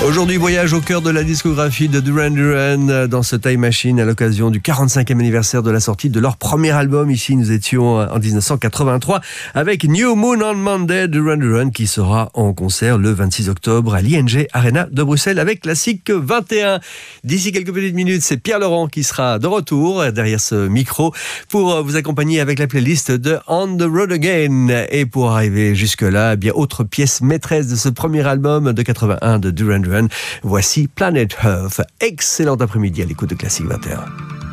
Aujourd'hui, voyage au cœur de la discographie de Duran Duran dans ce Time Machine à l'occasion du 45e anniversaire de la sortie de leur premier album. Ici, nous étions en 1983 avec New Moon on Monday, Duran Duran qui sera en concert le 26 octobre à l'ING Arena de Bruxelles avec Classique 21. D'ici quelques petites minutes, c'est Pierre Laurent qui sera de retour derrière ce micro pour vous accompagner avec la playlist de On the Road Again. Et pour arriver jusque-là, eh bien, autre pièce maîtresse de ce premier album de 81 de Duran Duran. Voici Planet Earth. Excellent après-midi à l'écoute de Classique 21.